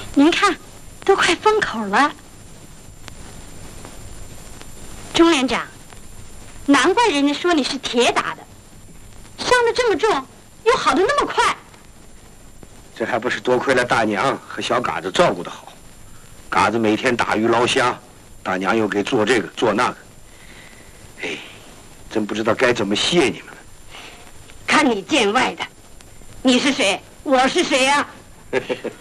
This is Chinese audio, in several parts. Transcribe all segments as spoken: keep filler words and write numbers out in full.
您看，都快封口了。钟连长，难怪人家说你是铁打的，伤得这么重，又好得那么快。 这还不是多亏了大娘和小嘎子照顾得好。嘎子每天打鱼捞虾，大娘又给做这个做那个。哎，真不知道该怎么谢你们了。 看你见外的，你是谁？我是谁呀、啊？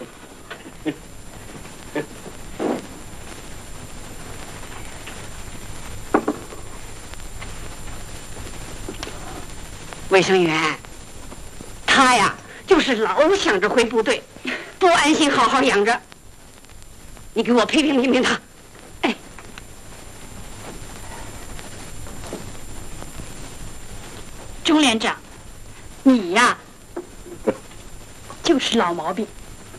卫生员，他呀，就是老想着回部队，不安心好好养着。你给我批评批评他。哎， 钟连长，你呀，就是老毛病。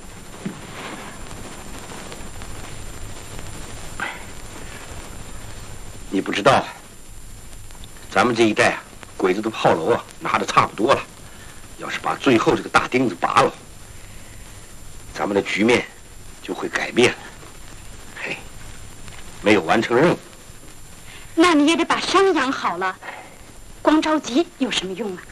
你不知道，咱们这一代啊，鬼子的炮楼啊，拿的差不多了。要是把最后这个大钉子拔了，咱们的局面就会改变了。嘿，没有完成任务， 那你也得把伤养好了，光着急有什么用啊？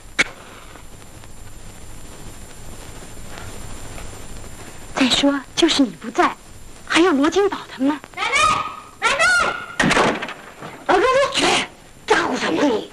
再说，就是你不在，还有罗金宝他们呢。 奶奶，奶奶，老叔叔，去，咋呼什么你？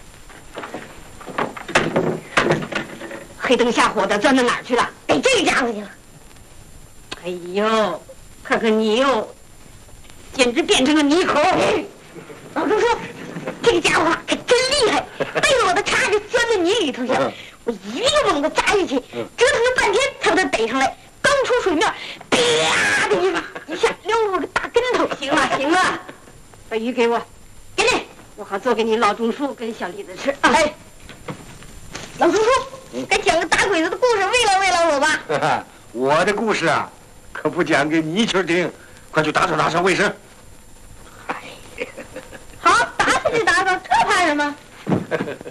黑灯瞎火的钻到哪儿去了？逮这个家伙去了。哎呦，看看你哟，简直变成个泥猴！老叔叔，这个家伙可真厉害，背着我的叉就钻到泥里头去了。我一个猛子扎下去，折腾了半天才把他逮上来。刚出水面，啪的一一下溜了个大跟头。行了行了，把鱼给我，给你，我好做给你老钟叔跟小李子吃。哎，老叔叔，该讲个打鬼子的故事慰劳慰劳我吧。 我的故事啊，可不讲给你一群听。快去打扫打扫卫生。 好，打扫就打扫，这怕什么？